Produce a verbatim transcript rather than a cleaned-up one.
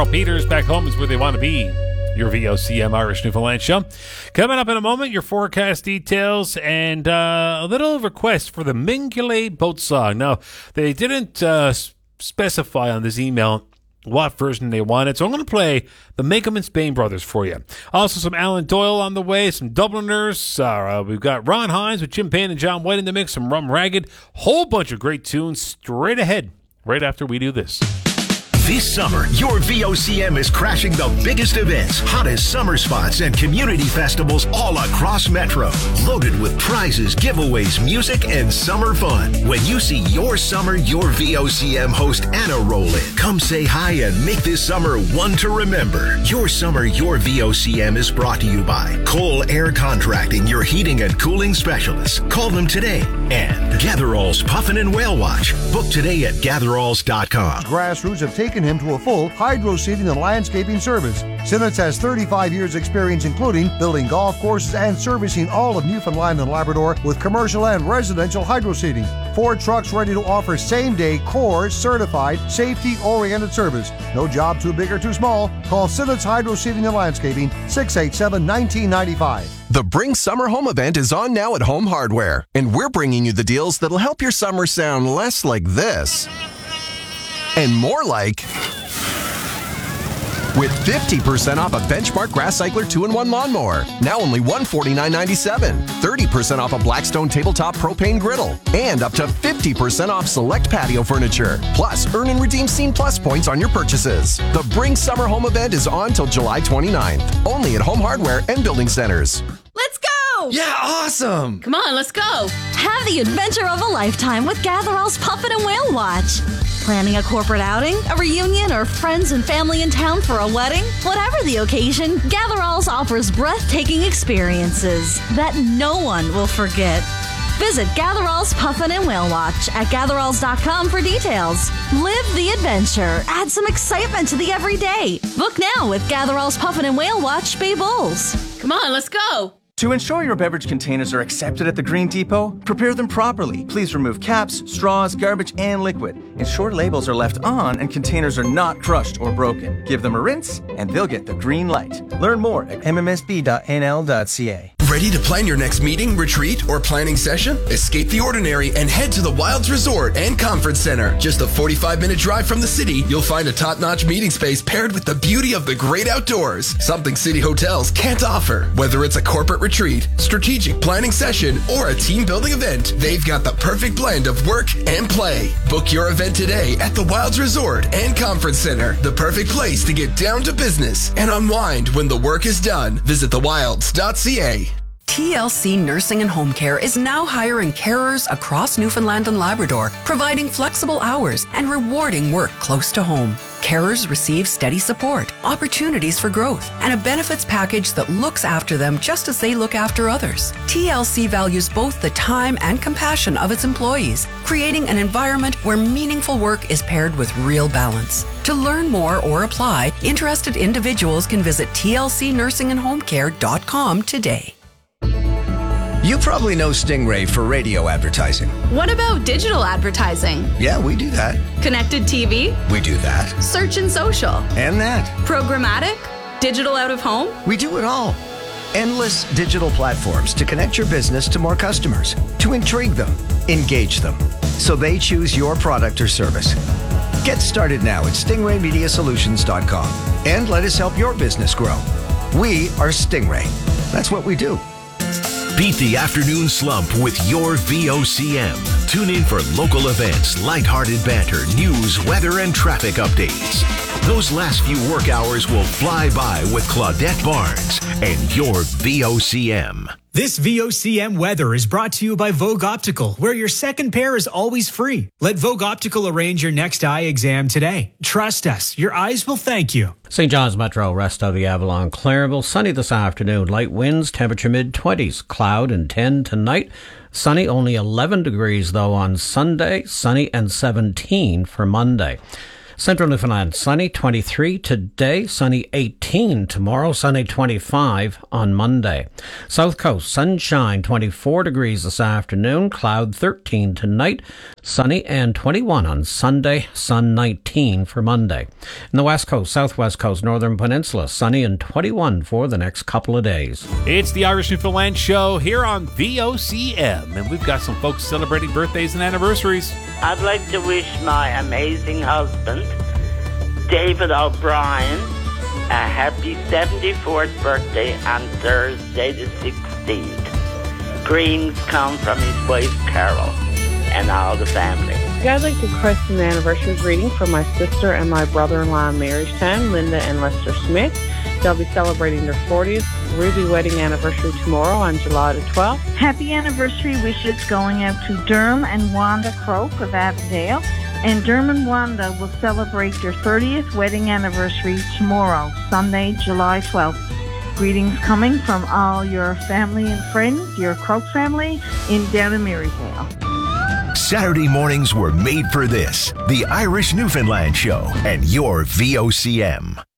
Carl Peters, back home is where they want to be. Your V O C M Irish Newfoundland show. Coming up in a moment, your forecast details and uh, a little request for the Mingulay boat song. Now, they didn't uh, specify on this email what version they wanted, so I'm going to play the Make 'em in Spain Brothers for you. Also, some Alan Doyle on the way, some Dubliners. Uh, we've got Ron Hines with Jim Payne and John White in the mix, some Rum Ragged. Whole bunch of great tunes straight ahead, right after we do this. This summer, your V O C M is crashing the biggest events, hottest summer spots, and community festivals all across Metro. Loaded with prizes, giveaways, music, and summer fun. When you see your summer, your V O C M host Anna roll in. Come say hi and make this summer one to remember. Your summer, your V O C M is brought to you by Cole Air Contracting, your heating and cooling specialists. Call them today. And Gatherall's Puffin and Whale Watch. Book today at gatheralls dot com. Grassroots have taken him to a full hydro seeding and landscaping service. Sinnott has thirty-five years experience including building golf courses and servicing all of Newfoundland and Labrador with commercial and residential hydro seeding. Four trucks ready to offer same-day core certified safety-oriented service. No job too big or too small. Call Sinnott's Hydro Seeding and Landscaping six eight seven, one nine nine five. The Bring Summer Home event is on now at Home Hardware, and we're bringing you the deals that'll help your summer sound less like this and more like, with fifty percent off a Benchmark Grass Cycler two in one lawnmower, now only one hundred forty-nine dollars and ninety-seven cents, thirty percent off a Blackstone tabletop propane griddle, and up to fifty percent off select patio furniture. Plus, earn and redeem Scene Plus points on your purchases. The Bring Summer Home event is on till July twenty-ninth, only at Home Hardware and Building Centers. Let's go! Yeah, awesome! Come on, let's go! Have the adventure of a lifetime with Gatherall's Puffin and Whale Watch. Planning a corporate outing, a reunion, or friends and family in town for a wedding? Whatever the occasion, Gatherall's offers breathtaking experiences that no one will forget. Visit Gatherall's Puffin and Whale Watch at gatheralls dot com for details. Live the adventure. Add some excitement to the everyday. Book now with Gatherall's Puffin and Whale Watch Bay Bulls. Come on, let's go! To ensure your beverage containers are accepted at the Green Depot, prepare them properly. Please remove caps, straws, garbage, and liquid. Ensure labels are left on and containers are not crushed or broken. Give them a rinse, and they'll get the green light. Learn more at m m s b dot n l dot c a. Ready to plan your next meeting, retreat, or planning session? Escape the ordinary and head to the Wilds Resort and Conference Center. Just a forty-five minute drive from the city, you'll find a top-notch meeting space paired with the beauty of the great outdoors. Something city hotels can't offer. Whether it's a corporate retreat, strategic planning session, or a team building event, they've got the perfect blend of work and play. Book your event today at the Wilds Resort and Conference Center. The perfect place to get down to business and unwind when the work is done. Visit the wilds dot c a. T L C Nursing and Home Care is now hiring carers across Newfoundland and Labrador, providing flexible hours and rewarding work close to home. Carers receive steady support, opportunities for growth, and a benefits package that looks after them just as they look after others. T L C values both the time and compassion of its employees, creating an environment where meaningful work is paired with real balance. To learn more or apply, interested individuals can visit t l c nursing and home care dot com today. You probably know Stingray for radio advertising. What about digital advertising? Yeah, we do that. Connected T V? We do that. Search and social? And that. Programmatic? Digital out of home? We do it all. Endless digital platforms to connect your business to more customers, to intrigue them, engage them, so they choose your product or service. Get started now at stingray media solutions dot com and let us help your business grow. We are Stingray. That's what we do. Beat the afternoon slump with your V O C M. Tune in for local events, lighthearted banter, news, weather, and traffic updates. Those last few work hours will fly by with Claudette Barnes and your V O C M. This V O C M weather is brought to you by Vogue Optical, where your second pair is always free. Let Vogue Optical arrange your next eye exam today. Trust us, your eyes will thank you. Saint John's Metro, rest of the Avalon, Clareville. Sunny this afternoon. Light winds, temperature mid-twenties. Cloud and ten tonight. Sunny, only eleven degrees though on Sunday. Sunny and seventeen for Monday. Central Newfoundland, sunny twenty-three today, sunny eighteen tomorrow, sunny twenty-five on Monday. South Coast, sunshine twenty-four degrees this afternoon, cloud thirteen tonight, sunny and twenty-one on Sunday, sun nineteen for Monday. In the West Coast, Southwest Coast, Northern Peninsula, sunny and twenty-one for the next couple of days. It's the Irish Newfoundland Show here on V O C M, and we've got some folks celebrating birthdays and anniversaries. I'd like to wish my amazing husband, David O'Brien, a happy seventy-fourth birthday on Thursday the sixteenth. Greetings come from his wife Carol and all the family. I'd like to request an anniversary greeting from my sister and my brother-in-law in Marystown, Linda and Lester Smith. They'll be celebrating their fortieth Ruby wedding anniversary tomorrow on July the twelfth. Happy anniversary wishes going out to Derm and Wanda Croak of Avondale. And Derm and Wanda will celebrate their thirtieth wedding anniversary tomorrow, Sunday, July twelfth. Greetings coming from all your family and friends, your Croak family in down in Marysvale. Saturday mornings were made for this, the Irish Newfoundland Show, and your V O C M.